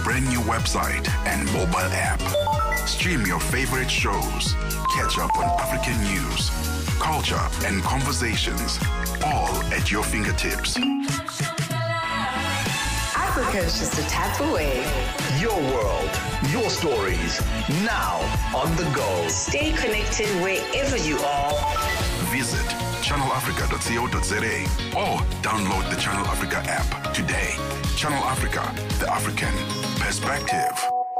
brand new website and mobile app. Stream your favorite shows, catch up on African news, culture, and conversations, all at your fingertips. Africa is just a tap away. Your world, your stories, now on the go. Stay connected wherever you are. Visit channelafrica.co.za or download the Channel Africa app today. Channel Africa, the African perspective.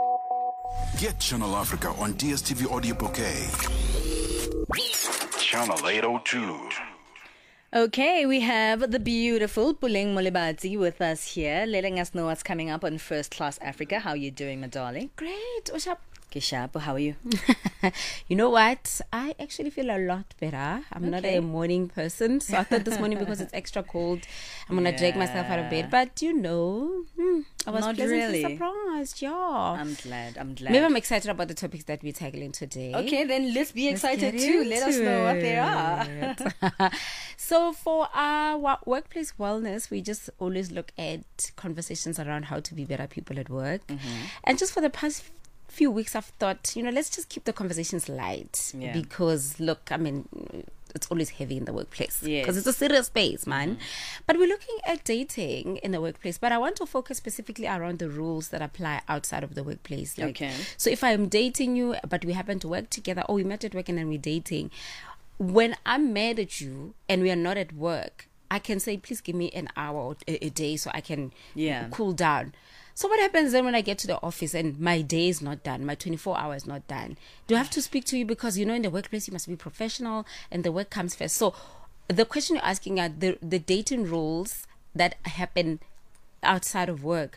Get Channel Africa on DSTV Audio Bouquet. Channel 802. Okay, we have the beautiful Puleng Molebati with us here, letting us know what's coming up on First Class Africa. How are you doing, my darling? Great. What's up? Kishapo, how are you? You know what? I actually feel a lot better. I'm not a morning person. So I thought this morning, because it's extra cold, I'm going to drag myself out of bed. But, I was Not pleasantly really. surprised. Yeah. I'm glad. Maybe I'm excited about the topics that we're tackling today. Okay, then let's be excited get too. Let us into know what they are. So for our workplace wellness, we just always look at conversations around how to be better people at work. And just for the past few weeks, I've thought, let's just keep the conversations light. Yeah. Because, look, it's always heavy in the workplace. Yes. Because it's a serious space, man. But we're looking at dating in the workplace. But I want to focus specifically around the rules that apply outside of the workplace. Okay. So if I'm dating you, but we happen to work together, or we met at work and then we're dating, when I'm mad at you and we are not at work, I can say, please give me an hour or a day so I can cool down. So what happens then when I get to the office and my day is not done, my 24 hours not done? Do I have to speak to you? Because, in the workplace, you must be professional and the work comes first. So the question you're asking are the dating rules that happen outside of work.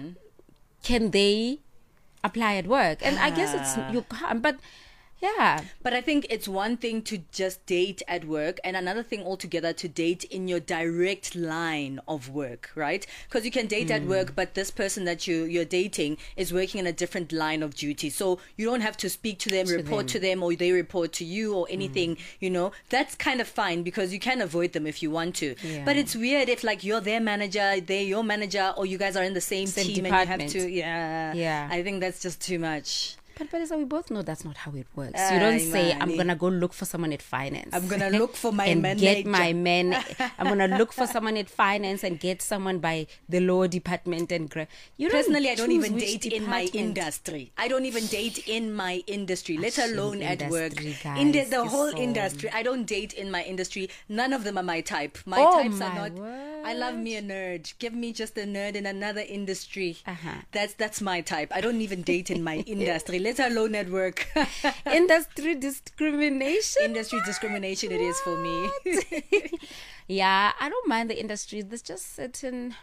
Can they apply at work? And I guess you can't, but yeah. But I think it's one thing to just date at work and another thing altogether to date in your direct line of work, right? Because you can date at work, but this person that you're dating is working in a different line of duty. So you don't have to speak to them, report to them, or they report to you or anything, That's kind of fine because you can avoid them if you want to. Yeah. But it's weird if you're their manager, they're your manager, or you guys are in the same team department. and you have to, Yeah. I think that's just too much. But Vanessa, we both know that's not how it works. You don't say, man. I'm going to go look for someone at finance. I'm going to look for my and manager. get my man. I'm going to look for someone at finance and get someone by the law department. Personally, I don't choose even which date in my department. industry. I don't even date in my industry, let alone at work. Industry, guys, In the you're whole so- industry, I don't date in my industry. None of them are my type. My Oh, types are my not. I love me a nerd. Give me just a nerd in another industry. That's my type. I don't even date in my industry, let alone at work. Industry discrimination. Industry discrimination it is for me. Yeah, I don't mind the industry. There's just certain...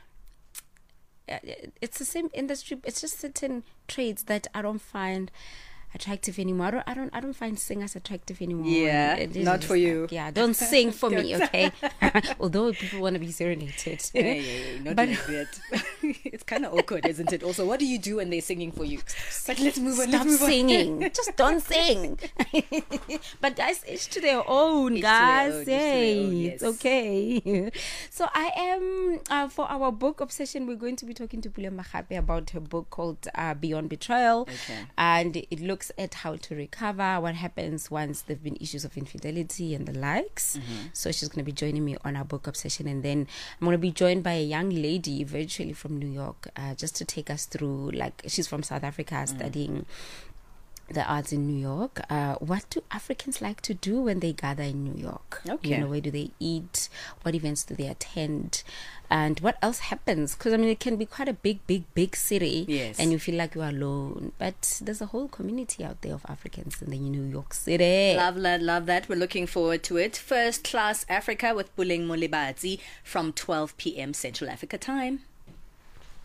It's the same industry. It's just certain trades that I don't find attractive anymore. I don't find singers attractive anymore. Yeah, It is not just for you. Don't sing for me, okay? Although people want to be serenaded. Not But- like that. It's kind of awkward, isn't it? Also, what do you do when they're singing for you? But let's move on. Stop let's move on. singing. Just don't sing. But guys, each to their own, Each to their guys. own, each to their Hey, own, it's yes. okay. So I am, for our book obsession, we're going to be talking to Puleng Makgape about her book called Beyond Betrayal. Okay. And it looks at how to recover, what happens once there've been issues of infidelity and the likes. So she's going to be joining me on our book obsession, and then I'm going to be joined by a young lady virtually from New York, just to take us through, she's from South Africa studying the arts in New York. What do Africans like to do when they gather in New York? Okay. Where do they eat? What events do they attend? And what else happens? Because, it can be quite a big city. Yes. And you feel like you're alone. But there's a whole community out there of Africans in the New York City. Love that. We're looking forward to it. First Class Africa with Puleng Molebati from 12 p.m. Central Africa time.